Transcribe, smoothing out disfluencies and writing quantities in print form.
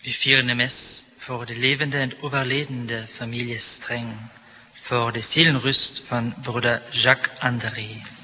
Vi vieren de mess voor de levende en overledende familie Streng, voor de zielenrust van broeder Jacques André.